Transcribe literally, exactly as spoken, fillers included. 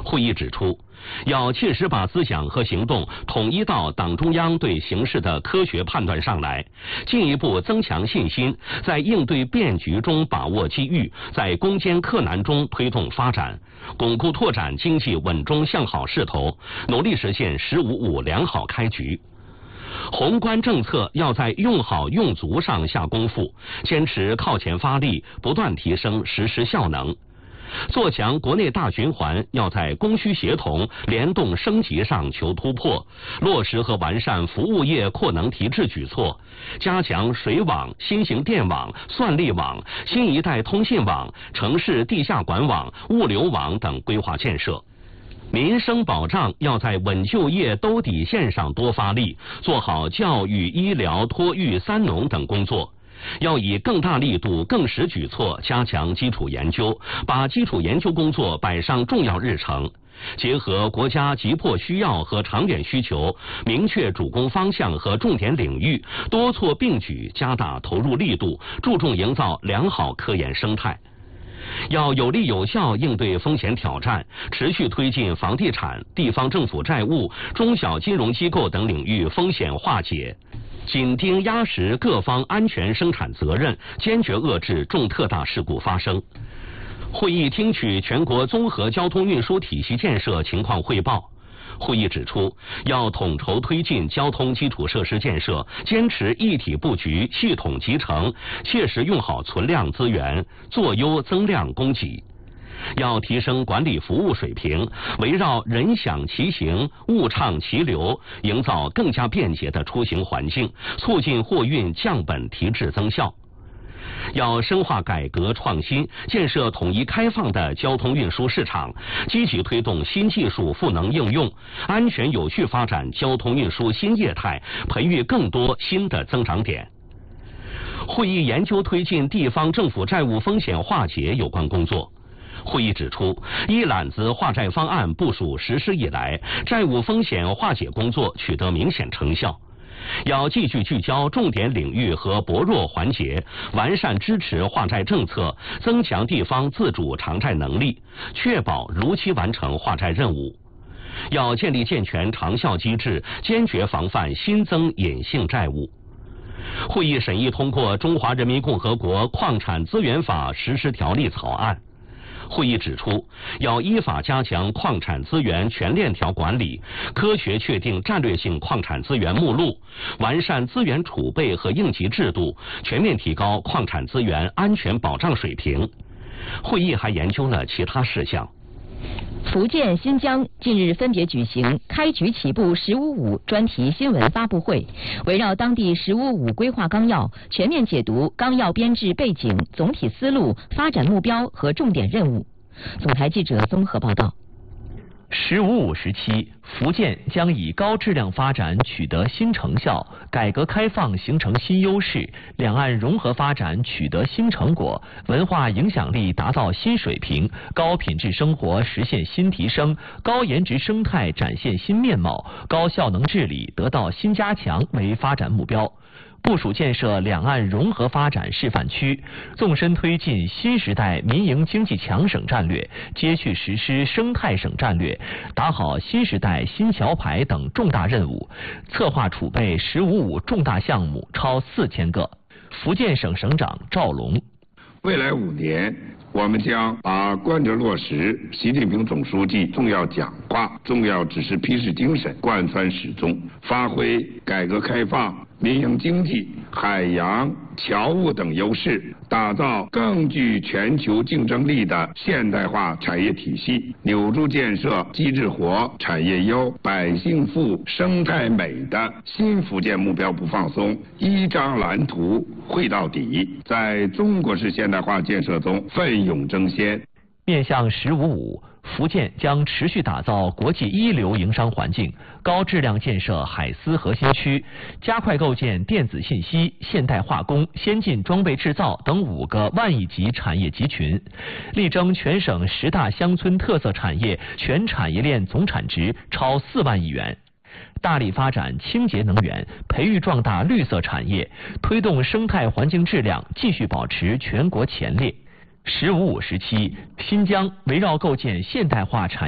会议指出，要切实把思想和行动统一到党中央对形势的科学判断上来，进一步增强信心，在应对变局中把握机遇，在攻坚克难中推动发展，巩固拓展经济稳中向好势头，努力实现“十五五”良好开局。宏观政策要在用好用足上下功夫，坚持靠前发力，不断提升实施效能。做强国内大循环，要在供需协同、联动升级上求突破，落实和完善服务业扩能提质举措，加强水网、新型电网、算力网、新一代通信网、城市地下管网、物流网等规划建设。民生保障要在稳就业、兜底线上多发力，做好教育、医疗、托育、三农等工作。要以更大力度、更实举措加强基础研究，把基础研究工作摆上重要日程，结合国家急迫需要和长远需求，明确主攻方向和重点领域，多措并举，加大投入力度，注重营造良好科研生态。要有力有效应对风险挑战，持续推进房地产、地方政府债务、中小金融机构等领域风险化解，紧盯压实各方安全生产责任，坚决遏制重特大事故发生。会议听取全国综合交通运输体系建设情况汇报。会议指出，要统筹推进交通基础设施建设，坚持一体布局、系统集成，切实用好存量资源，做优增量供给。要提升管理服务水平，围绕人享其行、物畅其流，营造更加便捷的出行环境，促进货运降本提质增效。要深化改革创新，建设统一开放的交通运输市场，积极推动新技术赋能应用，安全有序发展交通运输新业态，培育更多新的增长点。会议研究推进地方政府债务风险化解有关工作。会议指出，一揽子化债方案部署实施以来，债务风险化解工作取得明显成效。要继续聚焦重点领域和薄弱环节，完善支持化债政策，增强地方自主偿债能力，确保如期完成化债任务。要建立健全长效机制，坚决防范新增隐性债务。会议审议通过《中华人民共和国矿产资源法实施条例》草案。会议指出，要依法加强矿产资源全链条管理，科学确定战略性矿产资源目录，完善资源储备和应急制度，全面提高矿产资源安全保障水平。会议还研究了其他事项。 福建、新疆近日分别举行开局起步“十五五”专题新闻发布会，围绕当地“十五五”规划纲要，全面解读纲要编制背景、总体思路、发展目标和重点任务。总台记者综合报道。 十五五时期，福建将以高质量发展取得新成效，改革开放形成新优势，两岸融合发展取得新成果，文化影响力达到新水平，高品质生活实现新提升，高颜值生态展现新面貌，高效能治理得到新加强为发展目标。部署建设两岸融合发展示范区，纵深推进新时代民营经济强省战略，接续实施生态省战略，打好新时代新桥牌等重大任务，策划储备“十五五”重大项目超四千个。福建省省长赵龙。 未来五年，我们将把贯彻落实习近平总书记重要讲话、重要指示批示精神贯穿始终，发挥改革开放、民营经济、海洋、侨务等优势，打造更具全球竞争力的现代化产业体系，扭住建设机制活、产业优、百姓富、生态美的新福建目标不放松，一张蓝图绘到底，在中国式现代化建设中奋勇争先。 面向“十五五”，福建将持续打造国际一流营商环境，高质量建设海丝核心区，加快构建电子信息、现代化工、先进装备制造等五个万亿级产业集群，力争全省十大乡村特色产业全产业链总产值超四万亿元。大力发展清洁能源，培育壮大绿色产业，推动生态环境质量继续保持全国前列。十五五时期，新疆围绕构建现代化产业